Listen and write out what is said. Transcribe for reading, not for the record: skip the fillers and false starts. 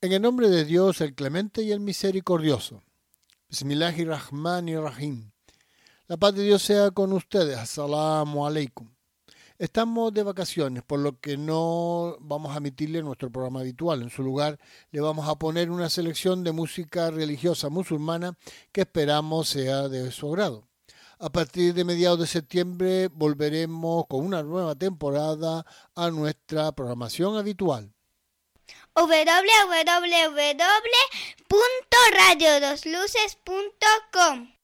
En el nombre de Dios, el clemente y el misericordioso. Bismillahirrahmanirrahim. La paz de Dios sea con ustedes. Assalamu alaikum. Estamos de vacaciones, por lo que no vamos a emitirle nuestro programa habitual. En su lugar, le vamos a poner una selección de música religiosa musulmana que esperamos sea de su agrado. A partir de mediados de septiembre volveremos con una nueva temporada a nuestra programación habitual. www.radiodosluces.com